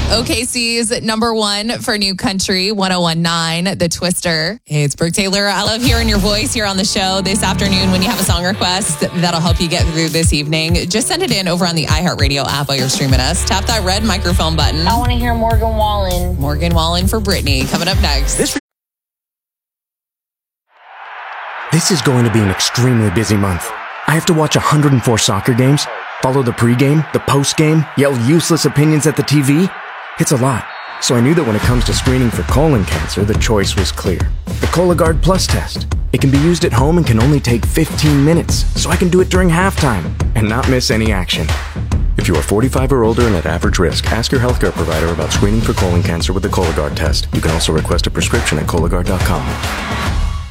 OKC's number one for New Country, 101.9, The Twister. Hey, it's Brooke Taylor. I love hearing your voice here on the show this afternoon. When you have a song request that'll help you get through this evening, just send it in over on the iHeartRadio app while you're streaming us. Tap that red microphone button. I want to hear Morgan Wallen. Morgan Wallen for Brittany. Coming up next. This is going to be an extremely busy month. I have to watch 104 soccer games, follow the pregame, the postgame, yell useless opinions at the TV. It's a lot. So I knew that when it comes to screening for colon cancer, the choice was clear. The Cologuard Plus test. It can be used at home and can only take 15 minutes, so I can do it during halftime and not miss any action. If you are 45 or older and at average risk, ask your healthcare provider about screening for colon cancer with the Cologuard test. You can also request a prescription at Cologuard.com.